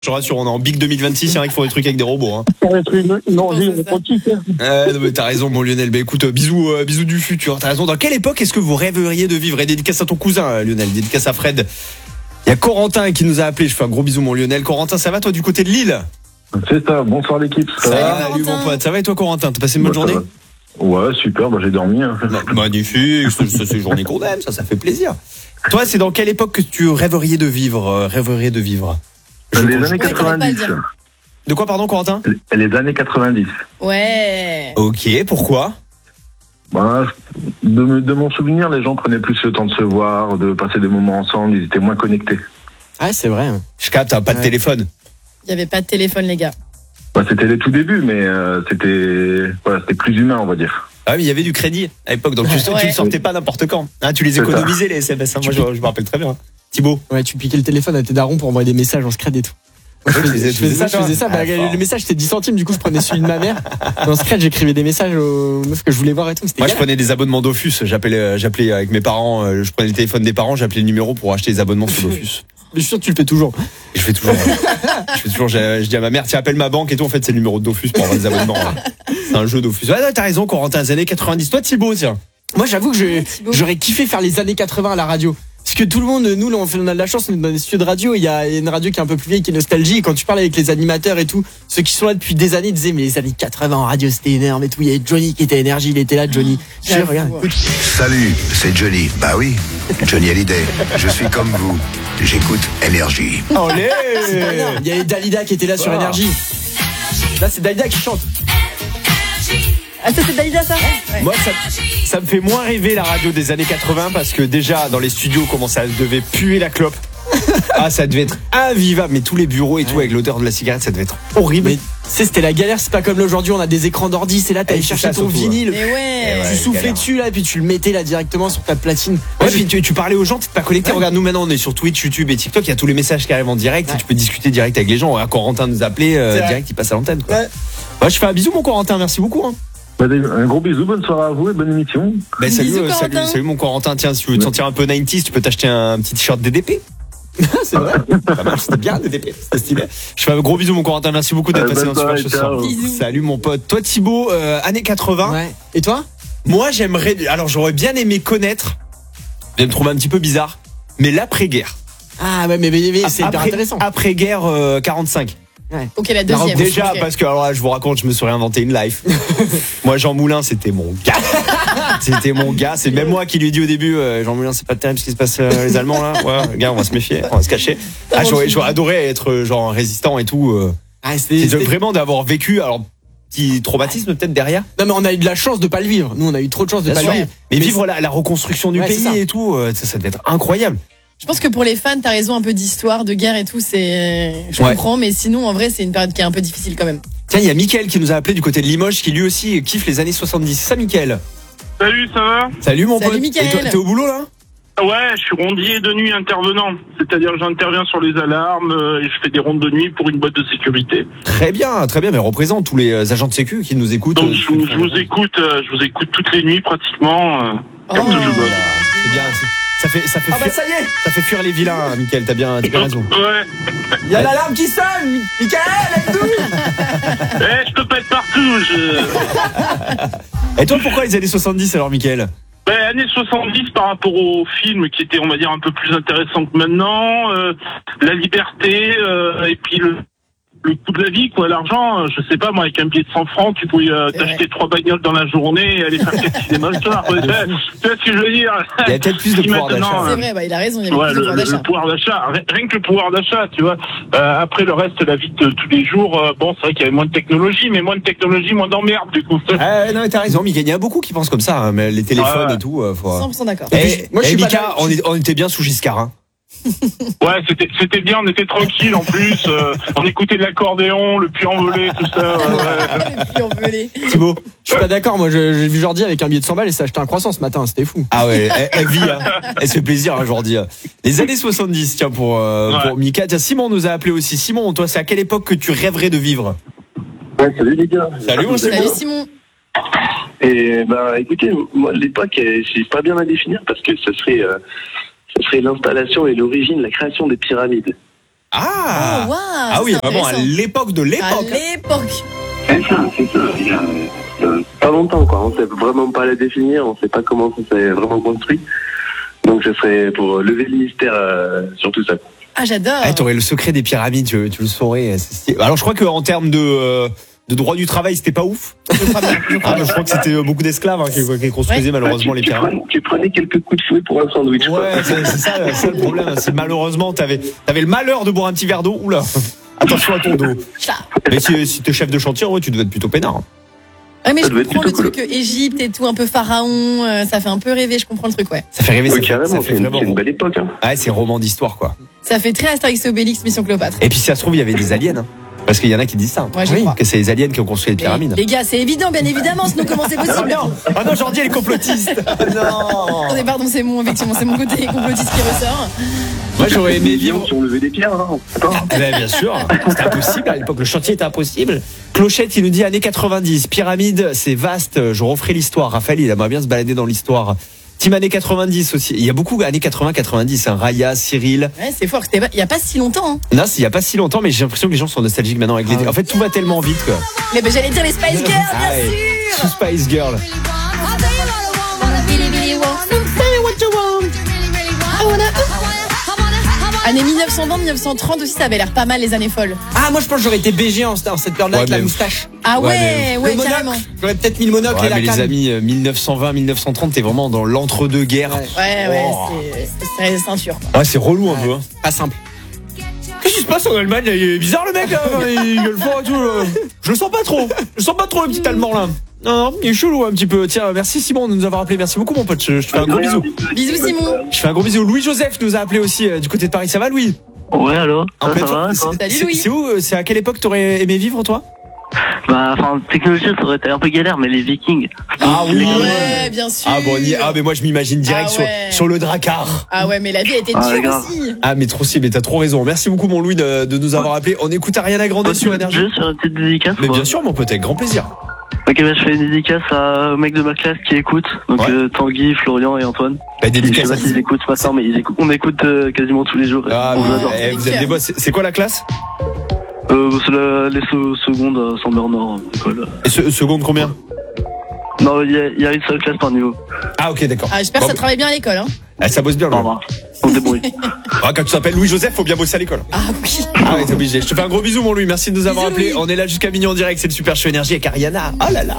Je rassure, on est en Big 2026, c'est vrai qu'ils font des trucs avec des robots. Hein. Non, Mais t'as raison, mon Lionel. Bah écoute, bisous du futur. T'as raison. Dans quelle époque est-ce que vous rêveriez de vivre? Et dédicace à ton cousin, Lionel. Dédicace à Fred. Il y a Corentin qui nous a appelé. Je fais un gros bisou, mon Lionel. Corentin, ça va toi du côté de Lille? C'est ça, bonsoir l'équipe. Salut mon pote. Ça va et toi, Corentin? T'as passé une bonne journée? Ouais, super, j'ai dormi. Hein. Magnifique, c'est une journée qu'on aime, ça fait plaisir. Toi, c'est dans quelle époque que tu rêveriez de vivre? Les années 90. De quoi, pardon, Corentin? Les années 90. Ouais. Ok, pourquoi? De mon souvenir, les gens prenaient plus le temps de se voir, de passer des moments ensemble, ils étaient moins connectés. Ah, c'est vrai. Je capte, t'as pas de téléphone. Il n'y avait pas de téléphone, les gars. C'était les tout débuts, mais c'était plus humain, on va dire. Ah oui, il y avait du crédit à l'époque, donc tu ne sortais pas n'importe quand. Hein, tu les économisais, les SMS. Moi, je me rappelle très bien. Thibaut. Ouais, tu piquais le téléphone à tes darons pour envoyer des messages en scred et tout. Je faisais ça. Le message c'était 10 centimes, du coup je prenais celui de ma mère. En secret, j'écrivais des messages aux meufs que je voulais voir et tout. Moi je prenais des abonnements Dofus. J'appelais avec mes parents. Je prenais le téléphone des parents, j'appelais le numéro pour acheter des abonnements sur Dofus. Mais je suis sûr que tu le fais toujours. Je fais toujours. Je dis à ma mère, tiens, appelle ma banque et tout. En fait, c'est le numéro de Dofus pour avoir des abonnements. C'est un jeu Dofus. Ouais, t'as raison, Corentin, les années 90. Toi, Thibaut, tiens. Moi, j'avoue que j'aurais kiffé faire les années 80 à la radio. Parce que tout le monde, nous, on a de la chance, on est dans des studios de radio, il y a une radio qui est un peu plus vieille, qui est nostalgie, et quand tu parles avec les animateurs et tout, ceux qui sont là depuis des années, ils disaient, mais les années 80 en radio, c'était énorme et tout, il y avait Johnny qui était énergie, il était là, Johnny. Regarde, écoute. Salut, c'est Johnny. Bah oui, Johnny Hallyday. Je suis comme vous. J'écoute Énergie. Olé. Il y avait Dalida qui était là sur Énergie. Là, c'est Dalida qui chante. Ah, ça c'est Dalida, ça? Ouais. Moi, ça me fait moins rêver la radio des années 80 parce que déjà, dans les studios, comment ça devait puer la clope. Ah, ça devait être invivable. Mais tous les bureaux et tout, avec l'odeur de la cigarette, ça devait être horrible. Mais c'était la galère, c'est pas comme aujourd'hui, on a des écrans d'ordi, c'est là, t'allais chercher ton vinyle. Mais ouais. Tu soufflais dessus, là, et puis tu le mettais là directement sur ta platine. Ouais, puis tu parlais aux gens, t'es pas connecté. Ouais. Regarde, nous maintenant, on est sur Twitch, YouTube et TikTok, il y a tous les messages qui arrivent en direct et tu peux discuter direct avec les gens. Corentin nous appelait, direct, il passe à l'antenne, quoi. Ouais, je fais un bisou, mon Corentin, merci beaucoup. Hein. Un gros bisou, bonne soirée à vous et bonne émission. Salut mon Corentin. Tiens, si tu veux te sentir un peu 90s, tu peux t'acheter un petit t-shirt DDP. C'est vrai. Pas mal, c'était bien DDP, c'était stylé. Je fais un gros bisou mon Corentin, merci beaucoup d'être passé dans Super Show ce soir. Salut mon pote. Toi Thibaut, années 80. Ouais. Et toi? Moi j'aurais bien aimé connaître, je vais me trouver un petit peu bizarre, mais l'après-guerre. Ah ouais, mais c'est hyper intéressant. Après-guerre 45. Ouais. Ok, la deuxième. Déjà, parce que alors là, je vous raconte, je me suis réinventé une life. Moi, Jean Moulin, c'était mon gars. C'est même moi qui lui ai dit au début, Jean Moulin, c'est pas terrible ce qui se passe les Allemands là. Ouais, gars, on va se méfier, on va se cacher. Ah, j'aurais adoré être genre résistant et tout. C'est vraiment d'avoir vécu. Alors, petit traumatisme peut-être derrière. Non, mais on a eu de la chance de pas le vivre. Nous, on a eu trop de chance de pas le vivre. Mais vivre la reconstruction du pays et tout, ça devait être incroyable. Je pense que pour les fans, t'as raison, un peu d'histoire, de guerre et tout, je comprends, mais sinon, en vrai, c'est une période qui est un peu difficile quand même. Tiens, il y a Mickaël qui nous a appelé du côté de Limoges, qui lui aussi kiffe les années 70. C'est ça, Mickaël? Salut, ça va? Salut, mon pote. Mickaël. Et toi, t'es au boulot, là? Ouais, je suis rondier de nuit intervenant. C'est-à-dire que j'interviens sur les alarmes et je fais des rondes de nuit pour une boîte de sécurité. Très bien, mais représente tous les agents de sécu qui nous écoutent. Donc, je vous écoute toutes les nuits pratiquement, quand je bosse. C'est bien, ça fait ça y est. Ça fait fuir les vilains, Mickaël, t'as bien raison. Ouais. Il y a l'alarme qui sonne, Mickaël, aide-nous. Je peux pas être partout, Et toi, pourquoi les années 70 alors, Mickaël? Années 70 par rapport aux films qui étaient, on va dire, un peu plus intéressants que maintenant, la liberté, et puis le coût de la vie, quoi, l'argent, je sais pas, moi, avec un billet de 100 francs, tu pouvais t'acheter 3 bagnoles dans la journée et aller faire 4 cinémas le soir. Tu vois ce que je veux dire? Il y a peut-être plus de pouvoir d'achat. C'est vrai, il a raison, il y a plus de pouvoir d'achat. Le pouvoir d'achat, rien que le pouvoir d'achat, tu vois. Après, le reste, la vie de tous les jours, c'est vrai qu'il y avait moins de technologie, mais moins de technologie, moins d'emmerde, du coup. Non, mais t'as raison, Mickaël, il y a beaucoup qui pensent comme ça, hein, mais les téléphones et tout, 100% d'accord. Moi, Mika, on était bien sous Giscard, hein. Ouais, c'était bien, on était tranquille en plus, on écoutait de l'accordéon, le puits envolé, tout ça. Le puits envolé. Thibaut, je suis pas d'accord, moi j'ai vu Jordi avec un billet de 100 balles et s'est acheté un croissant ce matin, c'était fou. Ah ouais, elle vit, hein. Elle se fait plaisir, hein, Jordi. Les années 70, tiens, pour Mika. Tiens, Simon nous a appelé aussi. Simon, toi, c'est à quelle époque que tu rêverais de vivre? Ouais, salut les gars. Salut mon Simon. Salut Simon. Et écoutez, moi l'époque, c'est pas bien à définir parce que ce serait l'installation et l'origine, la création des pyramides. Ah, Oh, waouh, ah oui, c'est vraiment à intéressant. l'époque de À l'époque. l'époque. C'est ça. Il y a pas longtemps, quoi. On sait vraiment pas la définir, on sait pas comment ça s'est vraiment construit. Donc ce serait pour lever le mystère sur tout ça. Ah, j'adore. Ah, t'aurais le secret des pyramides, tu le saurais. Alors je crois qu'en termes de droit du travail, c'était pas ouf. Je crois que c'était beaucoup d'esclaves qui construisaient malheureusement les pyramides. Tu prenais quelques coups de fouet pour un sandwich. quoi. Ouais, c'est ça le problème. C'est malheureusement, t'avais le malheur de boire un petit verre d'eau. Oula, attention à ton dos. Ça. Mais si t'es chef de chantier, ouais, tu devais être plutôt peinard. Ouais, mais Ça je doit être comprends le plutôt truc Égypte et tout, un peu pharaon, ça fait un peu rêver, je comprends le truc, ouais. Ça fait rêver, Oui, ça carrément, fait c'est vraiment. une belle époque. Hein. Ouais, c'est roman d'histoire quoi. Ça fait très Astérix et Obélix, Mission Cléopâtre. Et puis si ça se trouve, il y avait des aliens. Hein. Parce qu'il y en a qui disent ça. Ouais, je crois. Que c'est les aliens qui ont construit les pyramides. Les gars, c'est évident, bien évidemment, sinon comment c'est possible? Ah non, Jordi, elle est complotiste. Non. Attendez, pardon, c'est mon côté complotiste qui ressort. Moi, j'aurais aimé vivre. Si on levait des pierres, hein. Attends. Bien sûr, c'était impossible à l'époque, le chantier était impossible. Clochette, il nous dit années 90, pyramide, c'est vaste, je referai l'histoire. Raphaël, il aimerait bien se balader dans l'histoire. Team années 90 aussi, il y a beaucoup années 80-90, hein. Raya, Cyril. Ouais, c'est fort, il y a pas si longtemps. Hein. Non, il y a pas si longtemps, mais j'ai l'impression que les gens sont nostalgiques maintenant avec les. En fait, tout va tellement vite quoi. Mais ben, j'allais dire les Spice Girls, bien Ah ouais. sûr. Tout Spice Girl. Années 1920-1930 aussi, ça avait l'air pas mal les années folles. Ah, moi je pense que j'aurais été BG en cette période-là Ouais, avec la mais- moustache. Ah Ouais, ouais, Le ouais, monocle, carrément. j'aurais peut-être mis le monocle Ouais, et la mais les canne. amis, 1920-1930, t'es vraiment dans l'entre-deux-guerres. Ouais. Ouais, Oh. c'est ceinture. Quoi. Ouais, c'est relou un peu. Hein. Pas simple. Qu'est-ce qui se passe en Allemagne? Il est bizarre le mec, là. Il gueule fort et tout. Je le sens pas trop. Je sens pas trop le petit allemand là. Non, il est chelou un petit peu. Tiens, merci Simon de nous avoir appelé. Merci beaucoup mon pote. Je te fais un gros bisou. Bisous Simon. Je fais un gros bisou. Louis-Joseph nous a appelé aussi du côté de Paris. Ça va Louis? Ouais, alors En ça pleine va, forme. toi Salut, Louis. C'est où? C'est à quelle époque t'aurais aimé vivre toi? Bah, enfin, technologie, ça aurait été un peu galère, mais les Vikings. Ah oui. Ouais, bien sûr. Ah bon, mais moi je m'imagine direct Ah ouais. sur le Drakkar. Ah ouais, mais la vie a été Ah, dure grave. aussi. Ah mais trop si, mais t'as trop raison. Merci beaucoup mon Louis de nous avoir appelé. On écoute Ariana Grande sur Énergie. Juste sur une petite dédicace. Mais quoi. bien sûr mon pote, avec grand plaisir. Ok, bah, je fais une dédicace à un mec de ma classe qui écoute. Donc, Ouais. Tanguy, Florian et Antoine. La Je sais dédicace. pas s'ils écoutent ce matin, mais on écoute quasiment tous les jours. Ah, On mais, adore. vous êtes des boss. C'est quoi la classe? C'est les secondes à Saint-Bernard, l'école. Et seconde combien? Non, il y a une seule classe par niveau. Ah ok d'accord. Ah, j'espère que Bon, ça travaille bien à l'école. Hein. ça bosse bien Au là. revoir. On se débrouille. Ah, quand tu t'appelles Louis-Joseph, faut bien bosser à l'école. Ah oui. Ah ouais, t'es obligé. Je te fais un gros bisou mon Louis, merci de nous avoir Bisous, appelé. Louis. On est là jusqu'à minuit en direct, c'est le Super Show Énergie avec Ariana. Oh là là.